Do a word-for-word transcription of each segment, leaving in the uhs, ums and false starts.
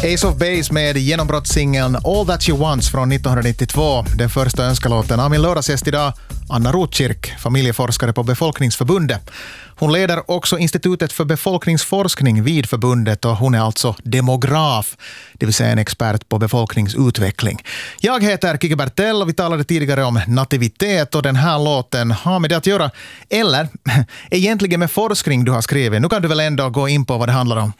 Ace of Base med genombrottssingeln All That She Wants från nittonhundranittiotvå. Den första önskalåten av min lördagsgäst idag, Anna Rotkirk, familjeforskare på Befolkningsförbundet. Hon leder också Institutet för befolkningsforskning vid förbundet och hon är alltså demograf, det vill säga en expert på befolkningsutveckling. Jag heter Kiki Bertell och vi talade tidigare om nativitet och den här låten har med det att göra. Eller egentligen med forskning du har skrivit. Nu kan du väl ändå gå in på vad det handlar om.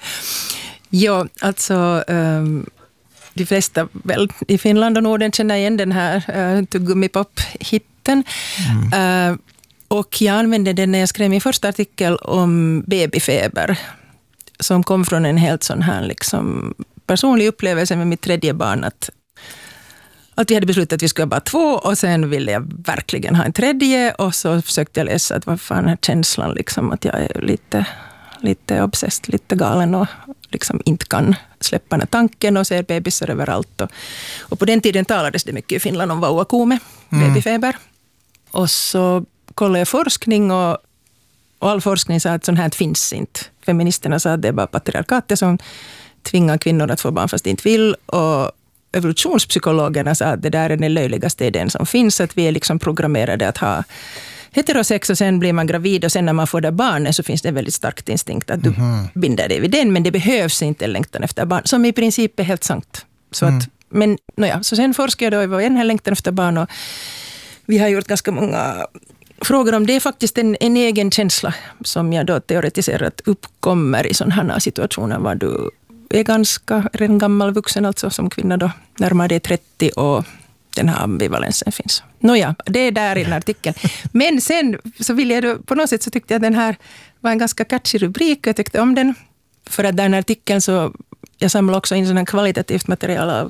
Ja, alltså um, de flesta väl i Finland och Norden känner igen den här uh, Tuggummi-pop-hitten. Mm. Uh, och jag använde den när jag skrev min första artikel om babyfeber som kom från en helt sån här liksom, personlig upplevelse med mitt tredje barn. Att, att vi hade beslutat att vi skulle bara två och sen ville jag verkligen ha en tredje och så försökte jag läsa att vad fan är känslan liksom, att jag är lite... lite obsessed, lite galen och liksom inte kan släppa den tanken och ser bebisar överallt. Och, och på den tiden talades det mycket i Finland om vauvakuume, mm. babyfeber. Och så kollade jag forskning och, och all forskning sa att sånt här finns inte. Feministerna sa att det är bara patriarkatet som tvingar kvinnor att få barn fast de inte vill. Och evolutionspsykologerna sa att det där är den löjligaste idén som finns, att vi är liksom programmerade att ha heterosex och sen blir man gravid och sen när man får det barnet så finns det en väldigt starkt instinkt att du mm. binder dig vid den, men det behövs inte en längtan efter barn, som i princip är helt sant. Så mm. att, men no så sen forskade jag då i en här längtan efter barn och vi har gjort ganska många frågor om det. Är faktiskt en, en egen känsla som jag då teoretiserat uppkommer i sådana här situationer var du är ganska en gammal vuxen, alltså som kvinna då, närmare dig trettio och den här ambivalensen finns. Nåja, det är där i den artikeln. Men sen så vill jag då, på något sätt så tyckte jag att den här var en ganska catchy rubrik och jag tyckte om den. För att den artikeln så, jag samlar också in sån här kvalitativt material av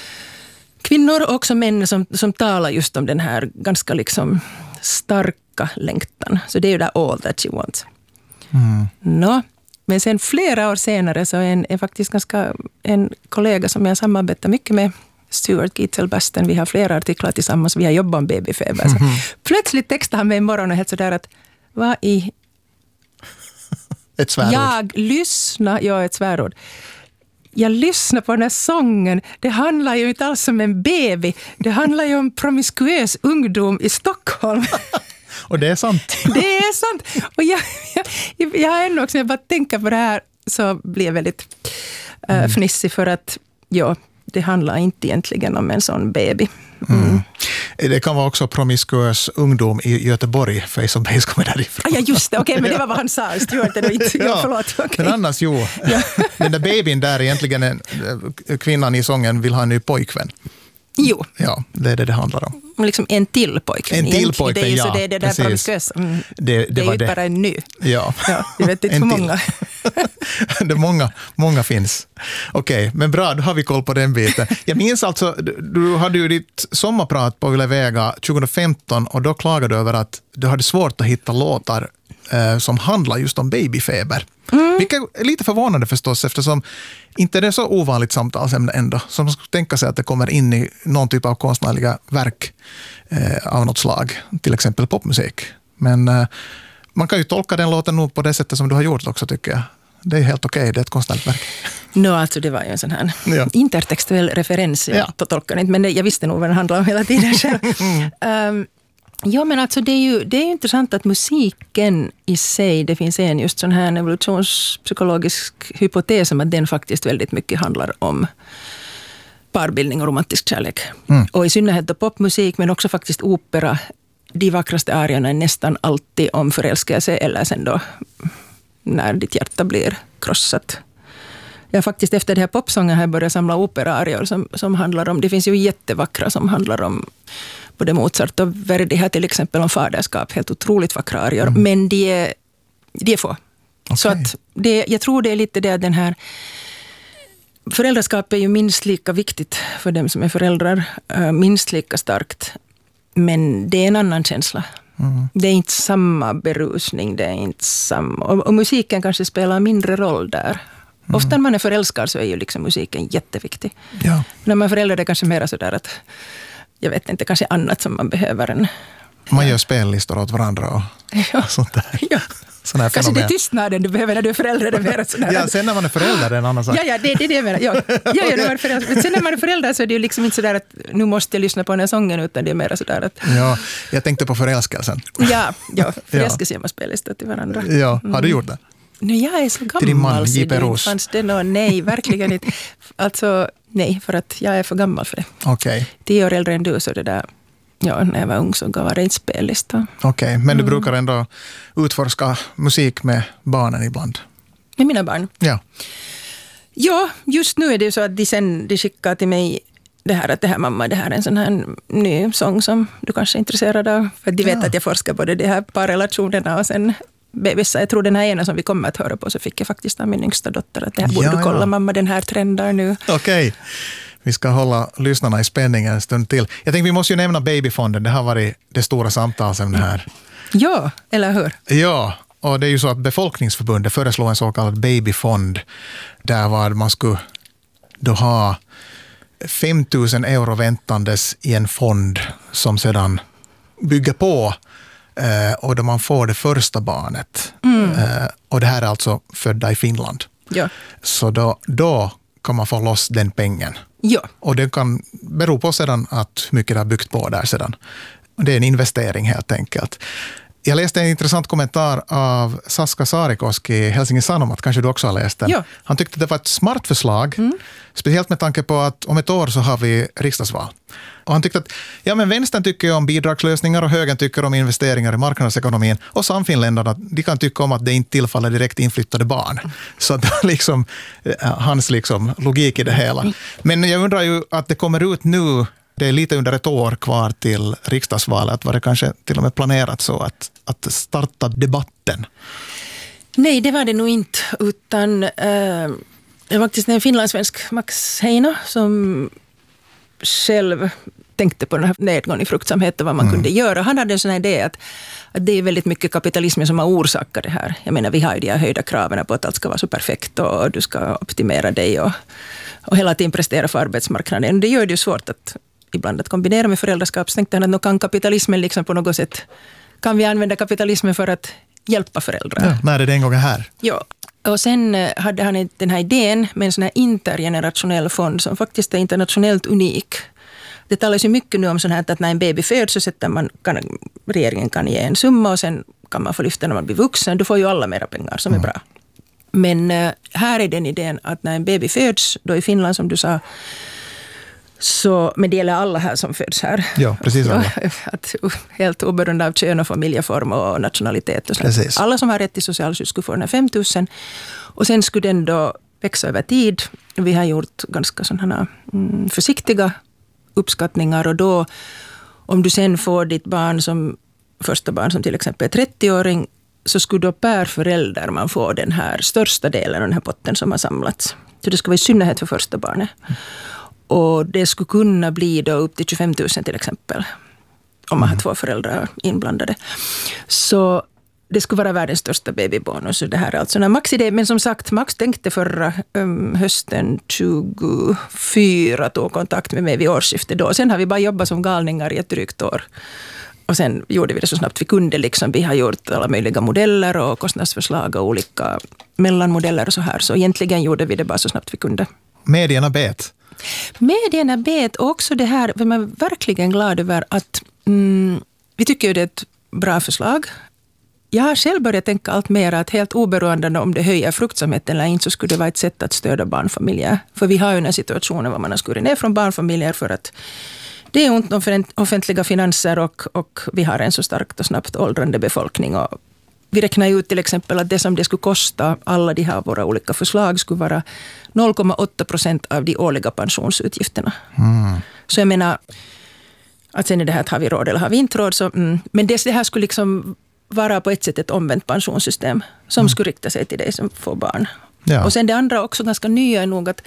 kvinnor och också män som, som talar just om den här ganska liksom starka längtan. Så det är ju där all that she wants. Mm. Nå, men sen flera år senare så är en, är faktiskt ganska en kollega som jag samarbetar mycket med, Stuart Gietzel-Basten, vi har flera artiklar tillsammans, vi har jobbat om babyfeber. Mm. Plötsligt textade han mig en morgon och helt sådär att vad i... Ett svärord. Jag lyssnar, ja ett svärord. Jag lyssnar på den här sången. Det handlar ju inte alls om en baby. Det handlar ju om promiskuös ungdom i Stockholm. Och det är sant. Det är sant. Och jag, jag, jag har ännu också, när jag bara tänker på det här så blir jag väldigt uh, mm. fnissig för att ja, det handlar inte egentligen om en sån baby. Mm. Mm. Det kan vara också promiskuös ungdom i Göteborg, Face of Base kommer därifrån. Ja, just det. Okej, okay, men det var vad han sa. Stuart, det inte. Ja, förlåt. Okay. Men annars, jo. Ja. Den där babyn där egentligen, en, kvinnan i sången vill ha en ny pojkvän. Jo. Ja, det är det det handlar om. Liksom en till pojkvän. En till pojkvän, det är ju ja. Så det är det där promiskuösa. Mm. Det, det, det är var ju det. bara en ny. Ja. Ja, jag vet inte hur många. det många, många finns. Okej, okay, men bra, då har vi koll på den biten. Jag minns alltså, du, du hade ju ditt sommarprat på Yle Vega tjugohundrafemton och då klagade du över att du hade svårt att hitta låtar eh, som handlar just om babyfeber. Mm. Vilket är lite förvånande förstås, eftersom inte det är så ovanligt samtalsämne ändå. Som man skulle tänka sig att det kommer in i någon typ av konstnärliga verk eh, av något slag. Till exempel popmusik. Men eh, man kan ju tolka den låten nog på det sättet som du har gjort också, tycker jag. Det är helt okej, okay, det är ett konstnärligt verk. No, alltså det var ju en sån här ja. intertextuell referens. Jag ja. tolkar inte, men det, jag visste nog vad den handlade om hela tiden själv. um, Ja, men alltså det är ju det är ju intressant att musiken i sig, det finns en just sån här evolutionspsykologisk hypotes om att den faktiskt väldigt mycket handlar om parbildning och romantisk kärlek. Mm. Och i synnerhet då popmusik, men också faktiskt opera. De vackraste arierna är nästan alltid om förälskelse eller sen då när ditt hjärta blir krossat. Jag faktiskt efter det här popsången har börjat samla operaarior som, som handlar om, det finns ju jättevackra som handlar om både Mozart och Verdi här till exempel om faderskap, helt otroligt vackra arior, mm. men de är, de är få. Okay. Så att det, jag tror det är lite det att den här föräldraskap är ju minst lika viktigt för dem som är föräldrar, minst lika starkt, men det är en annan känsla. Mm. Det är inte samma berusning, det är inte samma, och, och musiken kanske spelar mindre roll där. Mm. Ofta när man är förälskad så är ju liksom musiken jätteviktig. Ja. När man är förälder är det kanske mer sådär att jag vet inte, kanske annat som man behöver än... Man gör spellistor åt varandra och ja. sånt där. Ja. sådana här Kanske fenomen. det är tystnaden du behöver när du är förälder. Det är mer sån här. Ja, sen när man är förälder är en annan sak. Ja, ja, det, det är det jag menar. Ja, ja, ja, när man är förälder. Men sen när man är förälder så är det ju liksom inte sådär att nu måste jag lyssna på den här sången, utan det är mer sådär att... Ja, jag tänkte på förälskelsen. Ja, ja förälskelse man spelar till varandra. Ja, har du gjort det? Nu, jag är så Till din man, gammal så J det P inte Roos. fanns det någon. Nej, verkligen inte. Alltså, nej, för att jag är för gammal för det. Okej, okay. Tio år äldre än du, så det där... Ja, när jag var ung så gav det inte spellista. Okej, okay. Men du Mm. brukar ändå utforska musik med barnen ibland? Med mina barn? Ja. Ja, just nu är det ju så att de, sen, de skickar till mig det här att det här mamma, det här är en sån här ny sång som du kanske är intresserad av. För de vet Ja. att jag forskar både de här parrelationerna och sen bebisar. Jag tror den här ena som vi kommer att höra på så fick jag faktiskt av min yngsta dotter att det här borde Ja, du kolla ja. mamma, den här trendar nu. Okej. Okay. Vi ska hålla lyssnarna i spänning en stund till. Jag tänkte vi måste ju nämna Babyfonden. Det har varit det stora samtalsämnet här. Ja, eller hur? Ja, och det är ju så att Befolkningsförbundet föreslår en så kallad babyfond där var man skulle då ha fem tusen euro väntandes i en fond som sedan bygger på eh, och då man får det första barnet. Mm. Eh, och det här är alltså födda i Finland. Ja. Så då, då kan man få loss den pengen. Ja. Och det kan bero på sedan att hur mycket det har byggt på där sedan. Det är en investering helt enkelt. Jag läste en intressant kommentar av Saska Saarikoski i Helsingin Sanomat, kanske du också har läst den. Ja. Han tyckte att det var ett smart förslag, mm. speciellt med tanke på att om ett år så har vi riksdagsval. Och han tyckte att ja, men vänstern tycker om bidragslösningar och högern tycker om investeringar i marknadsekonomin och samfinländarna, de kan tycka om att det inte tillfaller direkt inflyttade barn. Så att liksom, hans liksom logik i det hela. Men jag undrar ju att det kommer ut nu. Det är lite under ett år kvar till riksdagsvalet. Var det kanske till och med planerat så att, att starta debatten? Nej, det var det nog inte. Utan äh, det var faktiskt en finlandssvensk, Max Heino, som själv tänkte på den här nedgången i fruktsamhet och vad man mm. kunde göra. Han hade en sån här idé att, att det är väldigt mycket kapitalismen som har orsakat det här. Jag menar, vi har ju de här höjda kraven på att allt ska vara så perfekt och du ska optimera dig och, och hela tiden prestera för arbetsmarknaden. Det gör det ju svårt att ibland att kombinera med föräldraskap. Så tänkte han att nu kan kapitalismen liksom på något sätt, kan vi använda kapitalismen för att hjälpa föräldrar. Ja, när är det en gång här? Ja, och sen hade han den här idén med en sån här intergenerationell fond som faktiskt är internationellt unik. Det talas ju mycket nu om sån här att när en baby föds så sätter man, kan, regeringen kan ge en summa och sen kan man få lyfta när man blir vuxen. Du får ju alla mera pengar som mm. är bra. Men här är den idén att när en baby föds, då i Finland som du sa, så, men det gäller alla här som föds här. Ja, precis alla. Att, helt oberoende av kön och familjeform och nationalitet. Och sånt. Alla som har rätt till socialskydd skulle få den här fem tusen. Och sen skulle den då växa över tid. Vi har gjort ganska sådana mm, försiktiga uppskattningar. Och då, om du sen får ditt barn som första barn som till exempel är trettio-åring, så skulle då per förälder man få den här största delen av den här potten som har samlats. Så det ska vara i synnerhet för första barnet. Och det skulle kunna bli då upp till tjugofem tusen till exempel. Om man har två föräldrar inblandade. Så det skulle vara världens största babybonus. Det här är alltså en Max-idé. Men som sagt, Max tänkte förra um, hösten tjugofyra att ta kontakt med mig vid årsskiftet då. Sen har vi bara jobbat som galningar i ett drygt år. Och sen gjorde vi det så snabbt vi kunde. Liksom. Vi har gjort alla möjliga modeller och kostnadsförslag och olika mellanmodeller och så här. Så egentligen gjorde vi det bara så snabbt vi kunde. Medierna bet. Medierna bet också det här, för man är verkligen glad över att mm, vi tycker ju det är ett bra förslag. Jag har själv börjat tänka allt mer att helt oberoende om det höjer fruktsamheten eller inte så skulle det vara ett sätt att stödja barnfamiljer. För vi har ju den här situationen var man har skurit ner från barnfamiljer för att det är ont om offentliga finanser och, och vi har en så starkt och snabbt åldrande befolkning. Och vi räknar ut till exempel att det som det skulle kosta alla de här våra olika förslag skulle vara noll komma åtta procent av de årliga pensionsutgifterna. Mm. Så jag menar, att sen är det här att har vi råd eller har vi inte råd. Så, mm, men det, det här skulle liksom vara på ett sätt ett omvänt pensionssystem som mm. skulle rikta sig till dig som får barn. Ja. Och sen det andra också ganska nya är nog att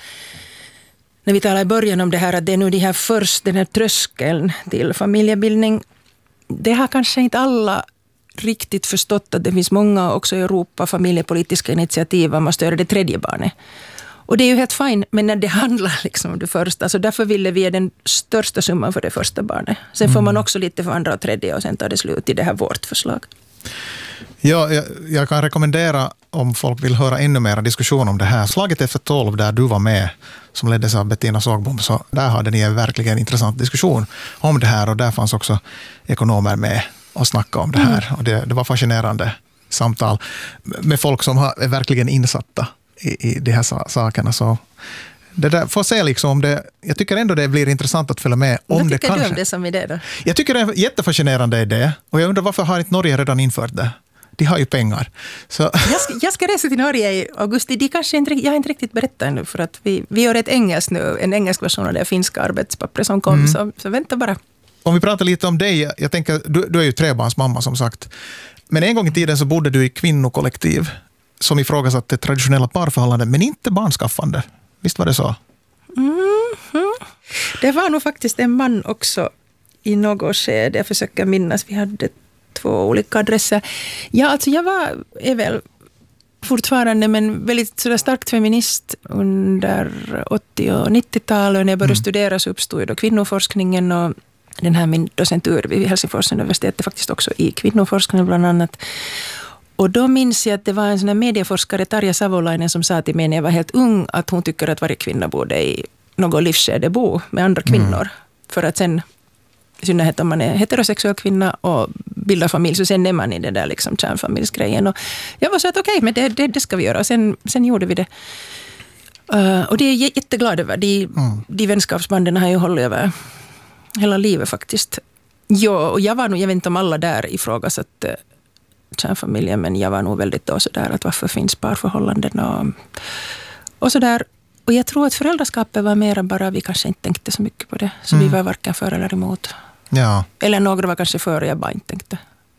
när vi talar i början om det här att det är nu det här först, den här tröskeln till familjebildning. Det har kanske inte alla riktigt förstått att det finns många också i Europa familjepolitiska initiativ om man stöder det tredje barnet. Och det är ju helt fint, men när det handlar liksom om det första, så därför ville vi ge den största summan för det första barnet. Sen får man också lite för andra och tredje och sen tar det slut i det här vårt förslag. Ja, jag, jag kan rekommendera om folk vill höra ännu mer diskussion om det här. Slaget efter tolv där du var med, som leddes av Bettina Sågbom, så där hade ni en verkligen intressant diskussion om det här och där fanns också ekonomer med och snacka om det här. Mm. Och det, det var fascinerande samtal med folk som har, är verkligen insatta i, i de här sakerna. Så det där, får se liksom om det, jag tycker ändå det blir intressant att följa med. Om Vad tycker det kanske, du om det som idé då? Jag tycker det är en jättefascinerande idé och jag undrar varför har inte Norge redan infört det? De har ju pengar. Så. Jag, ska, jag ska resa till Norge i augusti. De kanske inte, jag har inte riktigt berättat ännu för att vi, vi gör ett engelskt nu, en engelsk version av det finska arbetspappret som kom, mm. så, så vänta bara. Om vi pratar lite om dig, jag tänker, du, du är ju trebarnsmamma som sagt. Men en gång i tiden så bodde du i kvinnokollektiv som ifrågasatte traditionella parförhållanden, men inte barnskaffande. Visst var det så? Mm-hmm. Det var nog faktiskt en man också i något skede. Jag försöker minnas, vi hade två olika adresser. Ja, alltså jag var, är väl fortfarande, men väldigt sådär starkt feminist under åttio- och nittiotalet. När jag började mm. studera så uppstod då kvinnoforskningen och den här min docentur vid Helsingfors universitet är faktiskt också i kvinnoforskning bland annat. Och då minns jag att det var en sån här medieforskare, Tarja Savolainen, som sa till mig när jag var helt ung att hon tycker att varje kvinna borde i något livsskede bo med andra kvinnor. Mm. För att sen, i synnerhet om man är heterosexuell kvinna och bildar familj, så sen är man i det där liksom kärnfamiljsgrejen. Och jag var så att okej, okay, men det, det, det ska vi göra. Och sen, sen gjorde vi det. Uh, och det är jag jätteglad över. De, mm. de vänskapsbanden har ju hållit över hela livet faktiskt. Ja, och jag var nog, jag vet inte om alla där ifrågasatt kärnfamiljen, men jag var nog väldigt då sådär att varför finns parförhållanden och, och sådär. Och jag tror att föräldraskapet var mer bara, vi kanske inte tänkte så mycket på det. Så mm. vi var varken för eller emot. Ja. Eller några var kanske för och jag bara inte tänkte.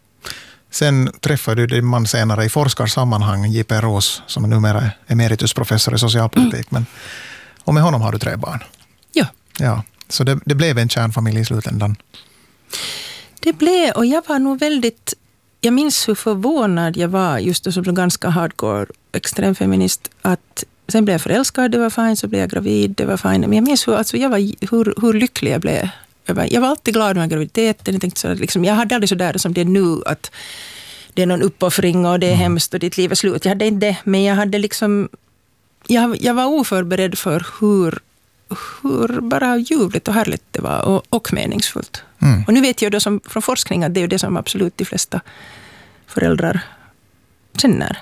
Sen träffade du din man senare i forskarsammanhang, J P Roos, som är numera emeritusprofessor i socialpolitik. Mm. Men, och med honom har du tre barn. Ja. Ja. Så det, det blev en kärnfamilj i slutändan. Det blev, och jag var nog väldigt, jag minns hur förvånad jag var just då som ganska hardcore extremfeminist, att sen blev jag förälskad, det var fint, så blev jag gravid, det var fint. Men jag minns hur, alltså jag var, hur, hur lycklig jag blev. Jag var alltid glad med graviditeten. Jag, tänkte så, liksom, jag hade aldrig så där som det är nu, att det är någon uppoffring och det är mm. hemskt och ditt liv är slut. Jag hade inte det, men jag hade liksom, jag, jag var oförberedd för hur hur bara ljuvligt och härligt det var och, och meningsfullt. Mm. Och nu vet jag då som, från forskning att det är det som absolut de flesta föräldrar känner.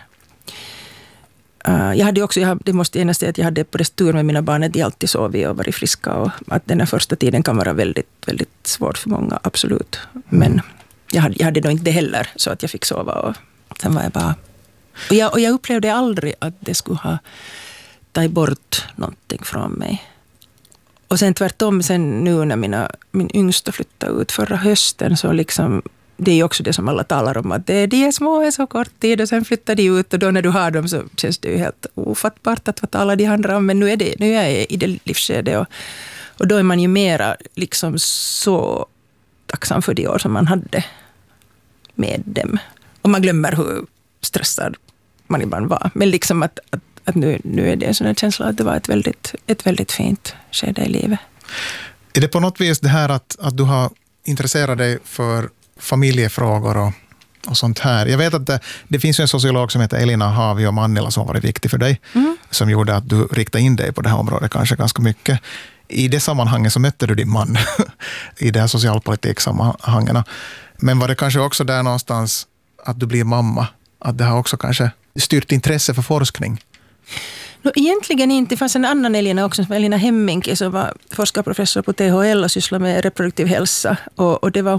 Uh, jag hade också, jag, det måste jag säga att jag hade på det tur med mina barn att de alltid sovit och varit friska och att den här första tiden kan vara väldigt, väldigt svårt för många, absolut. Mm. Men jag hade, jag hade då inte det heller så att jag fick sova och sen var jag bara... Och jag, och jag upplevde aldrig att det skulle ha tagit bort någonting från mig. Och sen tvärtom, sen nu när mina, min yngsta flyttade ut förra hösten, så liksom, det är ju också det som alla talar om, att det, de är små är så kort tid och sen flyttar de ut och då när du har dem så känns det ju helt ofattbart att vad talar de andra om, men nu är, det, nu är jag i det livskedet och, och då är man ju mera liksom så tacksam för de år som man hade med dem. Och man glömmer hur stressad man ibland var, men liksom att, att att nu, nu är det en sån här känsla att det var ett väldigt, ett väldigt fint skede i livet. Är det på något vis det här att, att du har intresserat dig för familjefrågor och, och sånt här? Jag vet att det, det finns ju en sociolog som heter Elina Havio Mannila som har varit viktig för dig, mm. som gjorde att du riktade in dig på det här området kanske ganska mycket. I det sammanhanget så mötte du din man i det här socialpolitiksammanhangen. Men var det kanske också där någonstans att du blir mamma, att det har också kanske styrt intresse för forskning? No, egentligen inte. Det fanns en annan Elina också, Elina Hemminki, som var forskarprofessor på T H L och sysslade med reproduktiv hälsa. Och, och det var